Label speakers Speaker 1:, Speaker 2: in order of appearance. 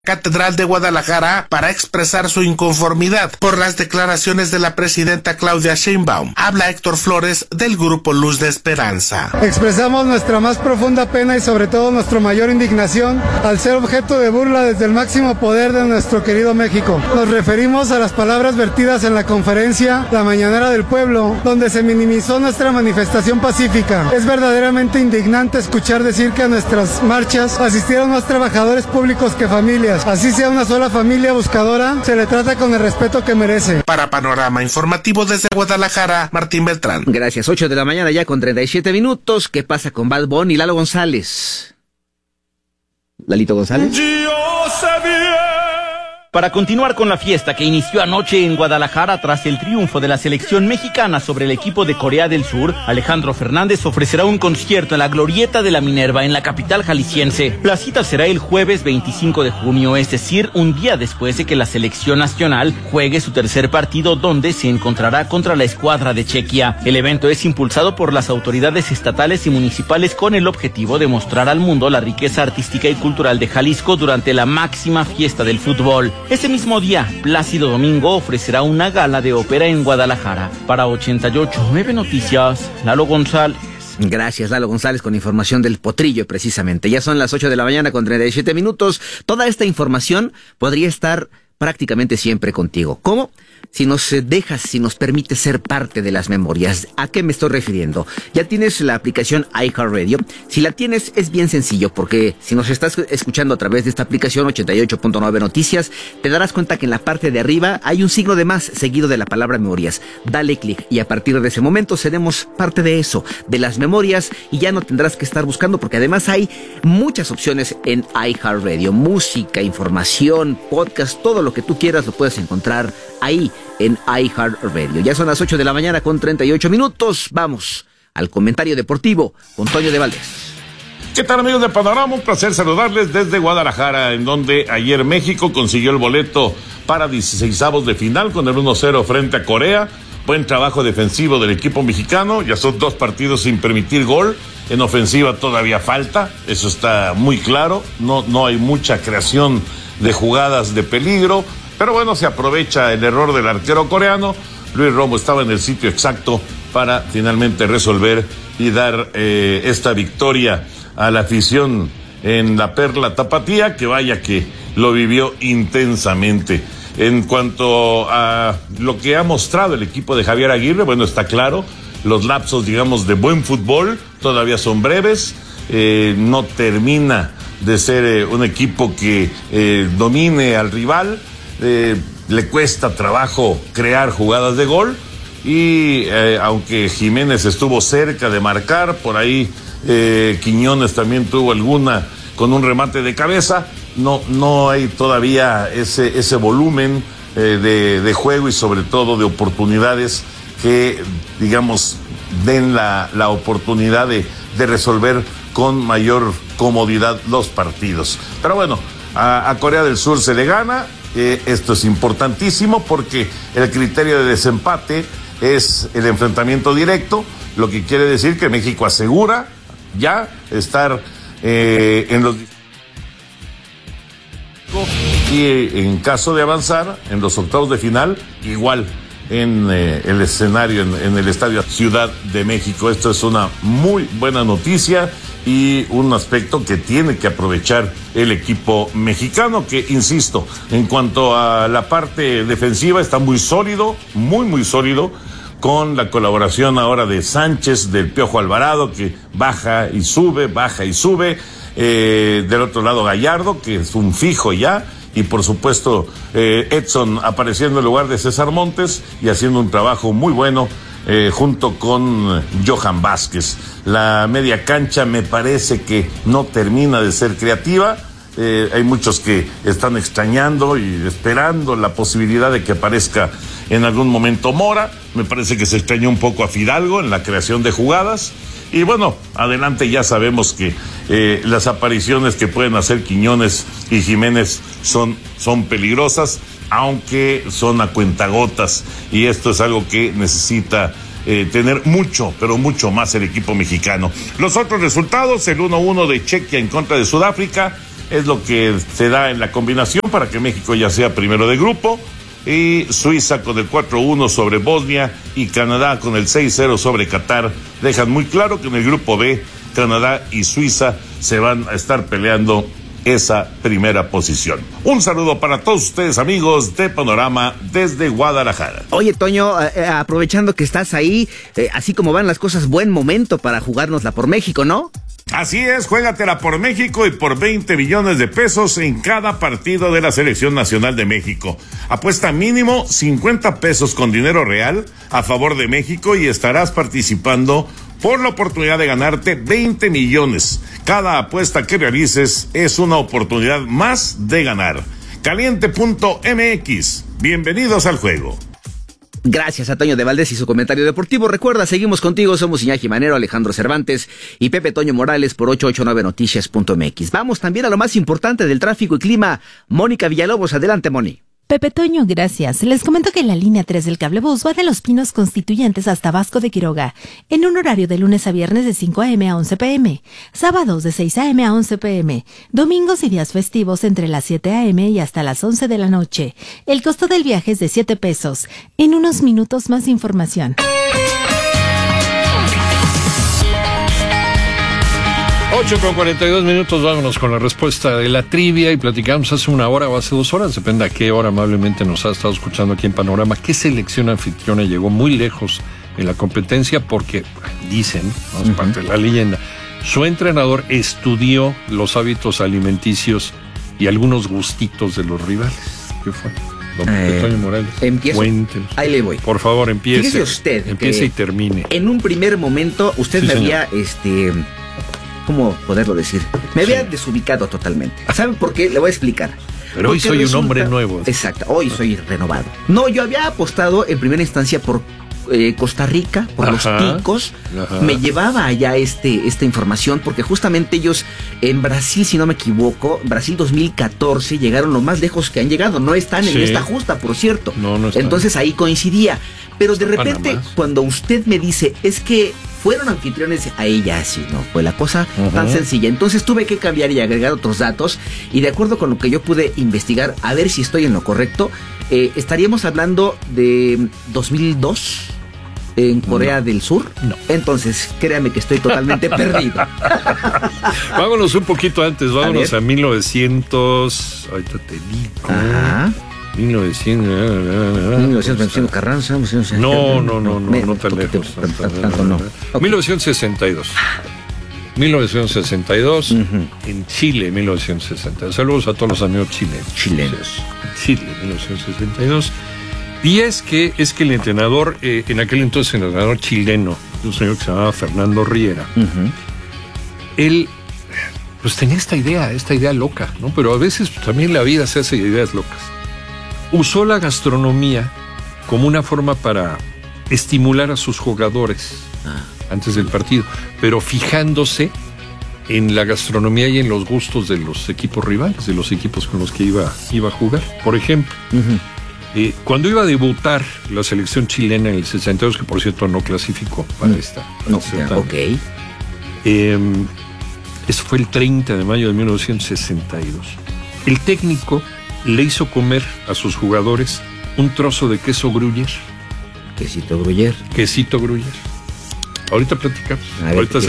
Speaker 1: Catedral de Guadalajara para expresar su inconformidad por las declaraciones de la presidenta Claudia Sheinbaum. Habla Héctor Flores del Grupo Luz de Esperanza.
Speaker 2: Expresamos nuestra más profunda pena y sobre todo nuestra mayor indignación al ser objeto de burla desde el máximo poder de nuestro querido México. Nos referimos a las palabras vertidas en la conferencia La Mañanera del Pueblo, donde se minimizó nuestra manifestación pacífica. Es verdaderamente indignante escuchar decir que a nuestras marchas asistieron más trabajadores públicos que familias. Así sea una sola familia buscadora, se le trata con el respeto que merece.
Speaker 1: Para Panorama Informativo desde Guadalajara, Martín Beltrán.
Speaker 3: Gracias, 8 de la mañana ya con 37 minutos. ¿Qué pasa con Bad Bunny y Lalo González? ¿Lalito González?
Speaker 4: Para continuar con la fiesta que inició anoche en Guadalajara tras el triunfo de la selección mexicana sobre el equipo de Corea del Sur, Alejandro Fernández ofrecerá un concierto en la Glorieta de la Minerva en la capital jalisciense. La cita será el jueves 25 de junio, es decir, un día después de que la selección nacional juegue su tercer partido, donde se encontrará contra la escuadra de Chequia. El evento es impulsado por las autoridades estatales y municipales con el objetivo de mostrar al mundo la riqueza artística y cultural de Jalisco durante la máxima fiesta del fútbol. Ese mismo día, Plácido Domingo ofrecerá una gala de ópera en Guadalajara. Para 88.9 Noticias, Lalo González.
Speaker 3: Gracias, Lalo González, con información del Potrillo, precisamente. Ya son las 8 de la mañana con 37 minutos. Toda esta información podría estar prácticamente siempre contigo. ¿Cómo? Si nos dejas, si nos permites ser parte de las memorias. ¿A qué me estoy refiriendo? Ya tienes la aplicación iHeartRadio. Si la tienes, es bien sencillo, porque si nos estás escuchando a través de esta aplicación 88.9 Noticias, te darás cuenta que en la parte de arriba hay un signo de más seguido de la palabra memorias. Dale clic y a partir de ese momento seremos parte de eso, de las memorias, y ya no tendrás que estar buscando, porque además hay muchas opciones en iHeartRadio. Música, información, podcast, todo lo que tú quieras lo puedes encontrar ahí en iHeartRadio. Ya son las 8 de la mañana con 38 minutos. Vamos al comentario deportivo con Toño de Valdés.
Speaker 5: ¿Qué tal, amigos de Panorama? Un placer saludarles desde Guadalajara, en donde ayer México consiguió el boleto para 16avos de final con el 1-0 frente a Corea. Buen trabajo defensivo del equipo mexicano. Ya son 2 partidos sin permitir gol. En ofensiva todavía falta, eso está muy claro. No hay mucha creación de jugadas de peligro. Pero bueno, se aprovecha el error del arquero coreano. Luis Romo estaba en el sitio exacto para finalmente resolver y dar esta victoria a la afición en la Perla Tapatía, que vaya que lo vivió intensamente. En cuanto a lo que ha mostrado el equipo de Javier Aguirre, bueno, está claro, los lapsos, digamos, de buen fútbol todavía son breves, no termina de ser un equipo que domine al rival. Le cuesta trabajo crear jugadas de gol y aunque Jiménez estuvo cerca de marcar, por ahí Quiñones también tuvo alguna con un remate de cabeza, no hay todavía ese volumen de juego y sobre todo de oportunidades que, digamos, den la oportunidad de resolver con mayor comodidad los partidos. Pero bueno, a Corea del Sur se le gana. Esto es importantísimo porque el criterio de desempate es el enfrentamiento directo, lo que quiere decir que México asegura ya estar en los... Y en caso de avanzar en los octavos de final, igual en el escenario, en el Estadio Ciudad de México. Esto es una muy buena noticia y un aspecto que tiene que aprovechar el equipo mexicano, que, insisto, en cuanto a la parte defensiva está muy sólido, muy sólido, con la colaboración ahora de Sánchez, del Piojo Alvarado, que baja y sube, del otro lado Gallardo, que es un fijo ya, y por supuesto Edson apareciendo en lugar de César Montes y haciendo un trabajo muy bueno junto con Johan Vázquez. La media cancha me parece que no termina de ser creativa. Hay muchos que están extrañando y esperando la posibilidad de que aparezca en algún momento Mora. Me parece que se extrañó un poco a Fidalgo en la creación de jugadas. Y bueno, adelante ya sabemos que las apariciones que pueden hacer Quiñones y Jiménez son peligrosas, aunque son a cuentagotas, y esto es algo que necesita tener mucho, pero mucho más el equipo mexicano. Los otros resultados: el 1-1 de Chequia en contra de Sudáfrica, es lo que se da en la combinación para que México ya sea primero de grupo. Y Suiza con el 4-1 sobre Bosnia y Canadá con el 6-0 sobre Qatar dejan muy claro que en el grupo B Canadá y Suiza se van a estar peleando esa primera posición. Un saludo para todos ustedes, amigos de Panorama desde Guadalajara.
Speaker 3: Oye, Toño, aprovechando que estás ahí, así como van las cosas, buen momento para jugárnosla por México, ¿no?
Speaker 5: Así es, juégatela por México y por 20 millones de pesos en cada partido de la Selección Nacional de México. Apuesta mínimo 50 pesos con dinero real a favor de México y estarás participando por la oportunidad de ganarte 20 millones. Cada apuesta que realices es una oportunidad más de ganar. Caliente.mx. Bienvenidos al juego.
Speaker 3: Gracias a Toño de Valdés y su comentario deportivo. Recuerda, seguimos contigo, somos Iñaki Manero, Alejandro Cervantes y Pepe Toño Morales por 889noticias.mx. Vamos también a lo más importante del tráfico y clima. Mónica Villalobos, adelante, Moni.
Speaker 6: Pepe Toño, gracias. Les comento que la línea 3 del cablebús va de Los Pinos Constituyentes hasta Vasco de Quiroga, en un horario de lunes a viernes de 5 a.m. a 11 p.m., sábados de 6 a.m. a 11 p.m., domingos y días festivos entre las 7 a.m. y hasta las 11 de la noche. El costo del viaje es de 7 pesos. En unos minutos más información.
Speaker 7: 8:42, vámonos con la respuesta de la trivia y platicamos hace una hora o hace 2 horas, depende a qué hora amablemente nos ha estado escuchando aquí en Panorama, qué selección anfitriona llegó muy lejos en la competencia porque, dicen, no es parte de la leyenda, su entrenador estudió los hábitos alimenticios y algunos gustitos de los rivales. ¿Qué fue? Don Toño Morales.
Speaker 3: Empiezo.
Speaker 7: Cuéntenos.
Speaker 3: Ahí le voy.
Speaker 7: Por favor, empiece.
Speaker 3: Fíjese usted.
Speaker 7: Empiece y termine.
Speaker 3: En un primer momento, usted me había, ¿cómo poderlo decir? Me había desubicado totalmente. ¿Saben por qué? Le voy a explicar.
Speaker 7: Pero hoy soy un hombre nuevo.
Speaker 3: Exacto, hoy soy renovado. No, yo había apostado en primera instancia por Costa Rica, por los ticos. Me llevaba allá esta información porque justamente ellos en Brasil, si no me equivoco, Brasil 2014 llegaron lo más lejos que han llegado. No están en esta justa, por cierto. No están. Entonces ahí coincidía. Pero de repente, cuando usted me dice, es que fueron anfitriones, a ella así, ¿no? Fue la cosa tan sencilla. Entonces tuve que cambiar y agregar otros datos. Y de acuerdo con lo que yo pude investigar, a ver si estoy en lo correcto, estaríamos hablando de 2002 en Corea del Sur. No. Entonces, créame que estoy totalmente perdido.
Speaker 7: Vámonos un poquito antes, vámonos a 1900. Ahorita te digo.
Speaker 3: Ajá.
Speaker 7: 1925
Speaker 3: Carranza.
Speaker 7: No tan lejos. 1962. 1962 en Chile, 1962. Saludos a todos los amigos chilenos. Chile, 1962. Y es que el entrenador, en aquel entonces el entrenador chileno, un señor que se llamaba Fernando Riera, él pues tenía esta idea loca, ¿no? Pero a veces pues, también la vida se hace de ideas locas. Usó la gastronomía como una forma para estimular a sus jugadores antes del partido, pero fijándose en la gastronomía y en los gustos de los equipos rivales, de los equipos con los que iba a jugar. Por ejemplo, cuando iba a debutar la selección chilena en el 62, que por cierto no clasificó para esta. Eso fue el 30 de mayo de 1962. El técnico le hizo comer a sus jugadores un trozo de queso Gruyère.
Speaker 3: Quesito Gruyère.
Speaker 7: Ahorita platicamos. Ahorita